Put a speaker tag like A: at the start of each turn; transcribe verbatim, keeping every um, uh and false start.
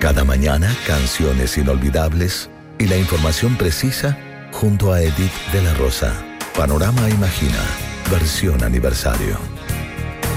A: Cada mañana, canciones inolvidables y la información precisa junto a Edith de la Rosa. Panorama Imagina, versión aniversario.